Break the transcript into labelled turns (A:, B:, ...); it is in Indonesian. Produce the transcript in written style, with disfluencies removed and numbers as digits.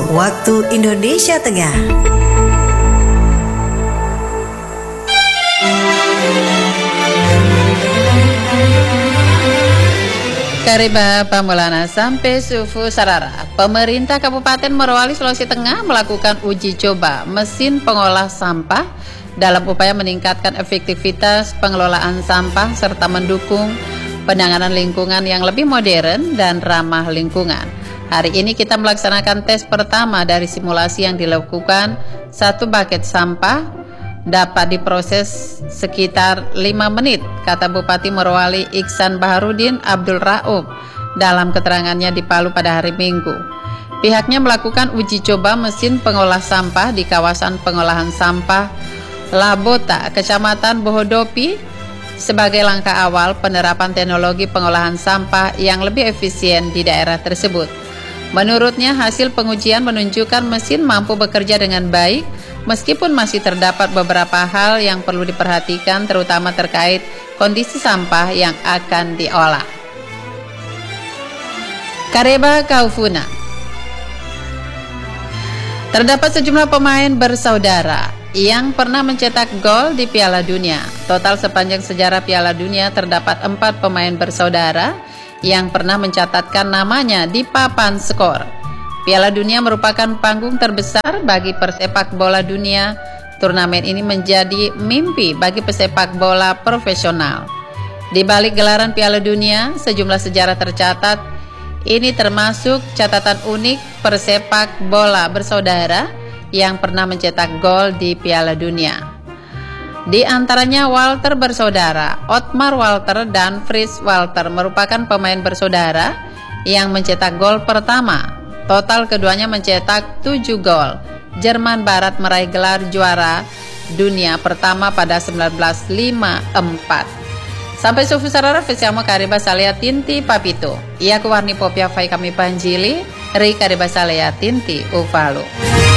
A: waktu Indonesia Tengah.
B: Kariba Pamulana sampai Sufu Sarara. Pemerintah Kabupaten Morowali, Sulawesi Tengah melakukan uji coba mesin pengolah sampah dalam upaya meningkatkan efektivitas pengelolaan sampah serta mendukung penanganan lingkungan yang lebih modern dan ramah lingkungan. Hari ini kita melaksanakan tes pertama dari simulasi yang dilakukan. Satu bucket sampah dapat diproses sekitar 5 menit, kata Bupati Morowali Iksan Baharudin Abdul Raub dalam keterangannya di Palu pada hari Minggu. Pihaknya melakukan uji coba mesin pengolah sampah di kawasan pengolahan sampah Labota, Kecamatan Bohodopi, sebagai langkah awal penerapan teknologi pengolahan sampah yang lebih efisien di daerah tersebut. Menurutnya, hasil pengujian menunjukkan mesin mampu bekerja dengan baik, meskipun masih terdapat beberapa hal yang perlu diperhatikan, terutama terkait kondisi sampah yang akan diolah. Kareba Kaufuna. Terdapat sejumlah pemain bersaudara yang pernah mencetak gol di Piala Dunia. Total sepanjang sejarah Piala Dunia terdapat 4 pemain bersaudara yang pernah mencatatkan namanya di papan skor. Piala Dunia merupakan panggung terbesar bagi persepak bola dunia. Turnamen ini menjadi mimpi bagi pesepak bola profesional. Di balik gelaran Piala Dunia, sejumlah sejarah tercatat. Ini termasuk catatan unik persepak bola bersaudara yang pernah mencetak gol di Piala Dunia. Di antaranya Walter bersaudara, Otmar Walter dan Fritz Walter merupakan pemain bersaudara yang mencetak gol pertama. Total keduanya mencetak 7 gol. Jerman Barat meraih gelar juara dunia pertama pada 1954. Sampai Sufu Sarara Fesiamo Kariba Salea Tinti Papito. Ia kuwarni popia fai kami panjili, Ri Kariba Salea Tinti Upalu.